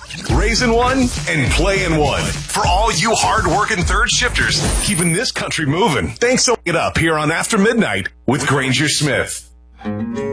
Raising one and playing one. For all you hard-working third shifters, keeping this country moving. Thanks so much. Get up here on After Midnight with Granger Smith.